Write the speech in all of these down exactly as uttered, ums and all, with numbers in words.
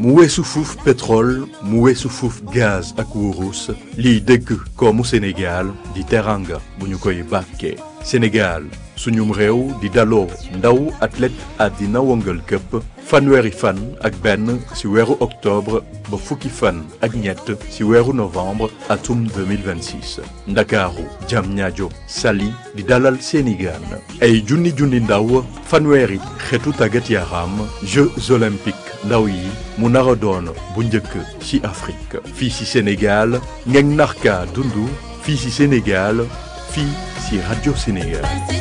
mu weesu fuuf pétrole mu weesu fuuf gaz ak wurus liy dëgg koomu Sénégal di teranga bu ñu koy bàkkee Sénégal suñum réew di daloo ndaw athlète àddina wëngal këpp fanweeri fan ak benn ci weeru octobre ba fukki fan ak ñett ci weeru novembre atum deux mille vingt-six ndakaaru Diamniadio Saly di dalal seeni gaan ay junni junni ndaw fanweeri xeetu tàggat yaram Jeux olympiques ndaw yi mu nar a doon bu njëkk ci Afrique fii ci Sénégal ngeen narka dundu fii ci Sénégal fii ci Radio Sénégal.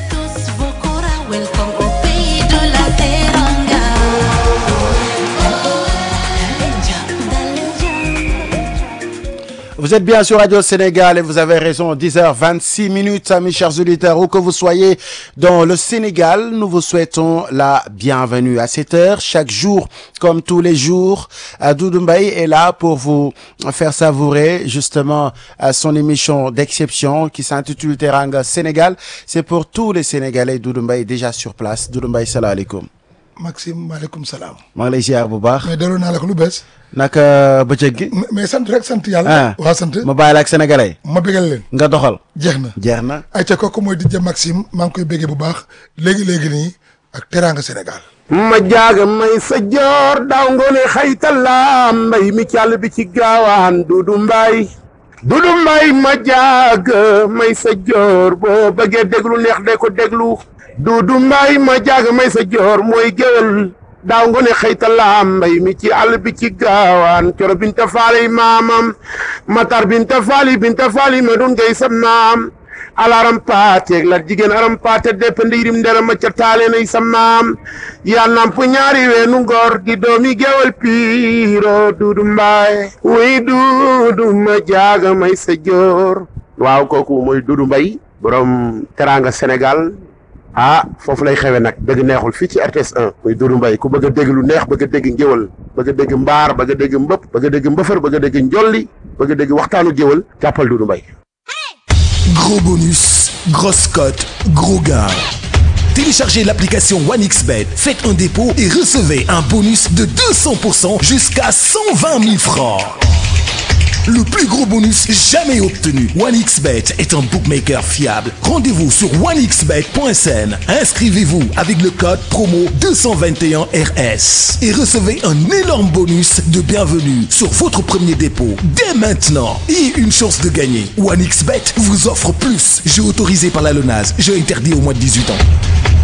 Vous êtes bien sur Radio Sénégal et vous avez raison, dix heures vingt-six minutes, mes chers auditeurs, où que vous soyez dans le Sénégal, nous vous souhaitons la bienvenue à cette heure. Chaque jour, comme tous les jours, Doudou Mbaye est là pour vous faire savourer justement son émission d'exception qui s'intitule Teranga Sénégal. C'est pour tous les Sénégalais. Doudou Mbaye déjà sur place. Doudou Mbaye, salam alaikum. Maxime maaleykum salaam. maa ngi lay ziar bu baax. mais delloo naa la ko lu bees. naka bëccëg gi. mais sant rek sant yàlla. waa sant. ma bàyyi la ak sénégalais. ma bégal leen. nga doxal. jeex na jeex na. ayca kooku mooy D J Maxime maa ngi koy béggee bu baax léegi léegi nii ak Teranga Sénégal. ma jaaga may sa joor daaw ngoone xaytala mbay mi càll bi ci gaawaan Dudu Mbay Dudu Mbay ma jaaga may sa joor boo bëggee déglu neex de ko déglu Dudu Mbay ma jaaga may sa joor mooy géwél daaw ngoone xaytala mbay mi ci àll bi ci gaawaan coro binta faali maamam matar binta faali binta faali ma dun ngay sa maam alaram paateeg la jigéen aram paate depp ndiirim ndera ma ca taale nay sa maam yaa namp ñaari weenu ngor di doomi gewal piiro Dudu Mbaay wuy Dudu ma jaaga may sa joor waaw kooku mooy Dudu Mbay borom Teranga Sénégal ah foofu lay xewe nag dëgg neexul fii ci R T S un muy Dudu Mbay ku bëgg a dégg lu neex bëgg a dégg ngéwal bëgg a dégg mbaar bëgg a dégg mbëpp bëgg a dégg mbëfër bëgg a dégg njolli bëgg a dégg waxtaanu géwal jàppal Dudu Mbay. Gros bonus, grosse cote, gros gain. Téléchargez l'application OneXBet, faites un dépôt et recevez un bonus de deux cents pour cent jusqu'à cent vingt mille francs. Le plus gros bonus jamais obtenu. OneXBet est un bookmaker fiable. Rendez-vous sur one x bet point s n. Inscrivez-vous avec le code promo deux cent vingt et un R S et recevez un énorme bonus de bienvenue sur votre premier dépôt dès maintenant et une chance de gagner. OneXBet vous offre plus. Jeu autorisé par la LONASE. Jeu interdit au moins de dix-huit ans.